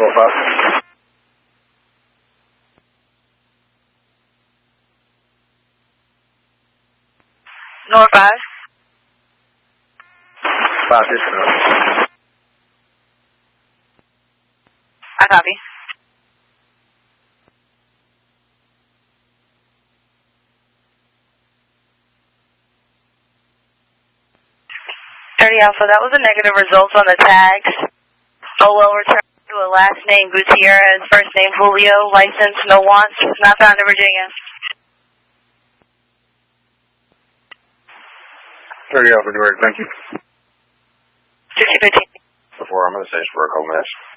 205. North 5. 5 discount. I copy. Alpha, that was a negative result on the tags. will return to a last name Gutierrez, first name Julio, license, no wants, not found in Virginia. 30 Alpha, New York, thank you. 6015. Before I'm on the station for a couple minutes.